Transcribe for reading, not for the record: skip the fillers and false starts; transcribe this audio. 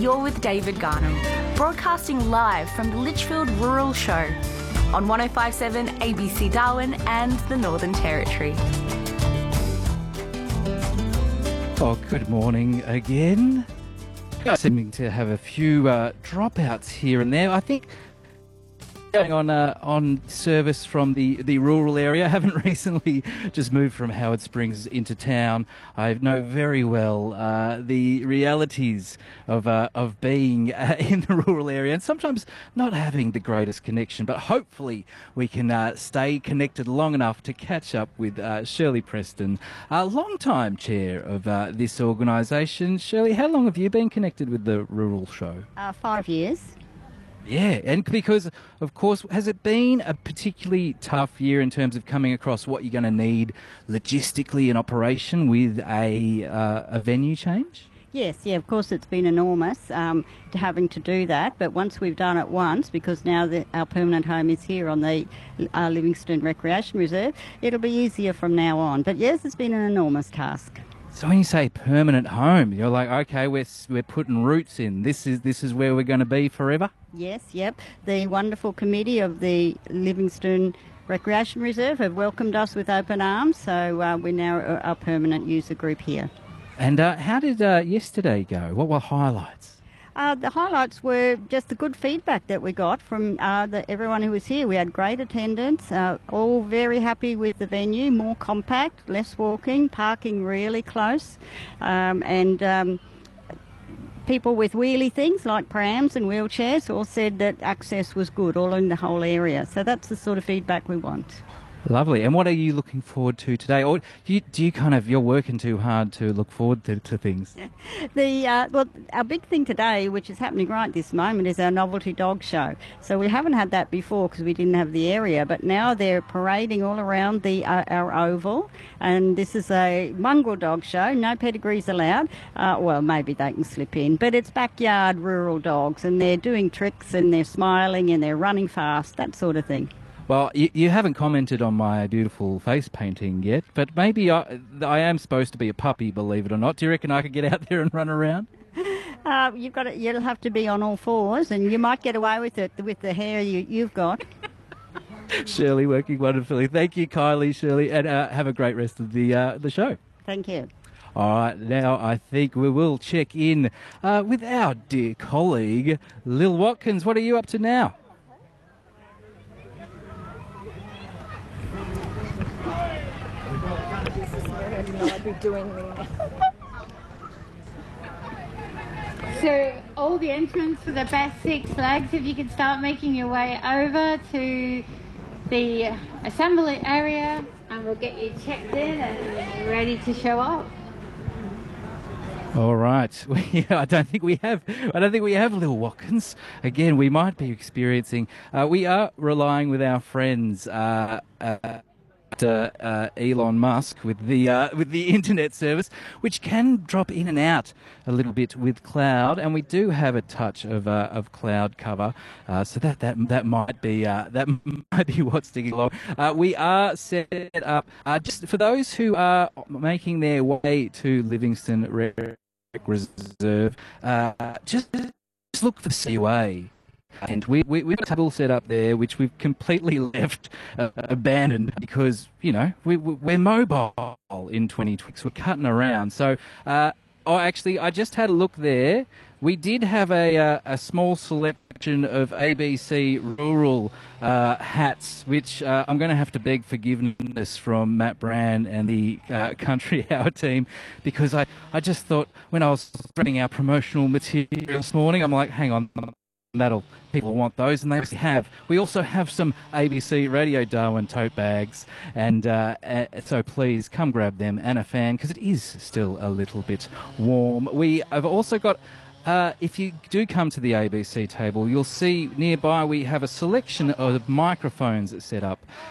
you're with David Garnham, broadcasting live from the Litchfield Rural Show on 105.7 ABC Darwin and the Northern Territory. Oh, good morning again. Seeming to have a few dropouts here and there. I think going on service from the rural area. I haven't recently just moved from Howard Springs into town. I know very well the realities of being in the rural area and sometimes not having the greatest connection. But hopefully we can stay connected long enough to catch up with Shirley Preston, long-time chair of this organisation. Shirley, how long have you been connected with the Rural Show? 5 years. Yeah, and because, of course, has it been a particularly tough year in terms of coming across what you're going to need logistically in operation with a venue change? Yes, yeah, of course it's been enormous to having to do that, but once we've done it once, because now our permanent home is here on the Livingston Recreation Reserve, it'll be easier from now on. But yes, it's been an enormous task. So when you say permanent home, you're like, okay, we're putting roots in. This is where we're going to be forever? Yes, yep. The wonderful committee of the Livingston Recreation Reserve have welcomed us with open arms, so we're now a permanent user group here. And how did yesterday go? What were highlights? The highlights were just the good feedback that we got from everyone who was here. We had great attendance, all very happy with the venue, more compact, less walking, parking really close, and people with wheelie things like prams and wheelchairs all said that access was good all in the whole area. So that's the sort of feedback we want. Lovely. And what are you looking forward to today? Or do you you're working too hard to look forward to things? Well, our big thing today, which is happening right this moment, is our novelty dog show. So we haven't had that before because we didn't have the area, but now they're parading all around our oval. And this is a mongrel dog show. No pedigrees allowed. Well, maybe they can slip in, but it's backyard rural dogs, and they're doing tricks and they're smiling and they're running fast, that sort of thing. Well, you haven't commented on my beautiful face painting yet, but maybe I am supposed to be a puppy, believe it or not. Do you reckon I could get out there and run around? You'll have to be on all fours, and you might get away with it with the hair you've got. Shirley, working wonderfully. Thank you, Kylie, Shirley, and have a great rest of the show. Thank you. All right, now I think we will check in with our dear colleague, Lil Watkins. What are you up to now? So all the entrants for the best Six Flags, if you can start making your way over to the assembly area, and we'll get you checked in and ready to show up. All right. I don't think we have Lil Watkins. Again, we might be experiencing. We are relying with our friends. Elon Musk with the internet service, which can drop in and out a little bit with cloud, and we do have a touch of cloud cover, so that might be what's sticking along. We are set up just for those who are making their way to Livingston Reserve. Just look for the CUA. And we've got a table set up there, which we've completely left abandoned because, we're mobile in 2020. We're cutting around. So, actually, I just had a look there. We did have a small selection of ABC rural hats, which I'm going to have to beg forgiveness from Matt Brand and the Country Hour team, because I just thought when I was spreading our promotional material this morning, I'm like, hang on. People want those, and they have. We also have some ABC Radio Darwin tote bags, and so please come grab them and a fan, because it is still a little bit warm. We have also got, if you do come to the ABC table, you'll see nearby we have a selection of microphones set up.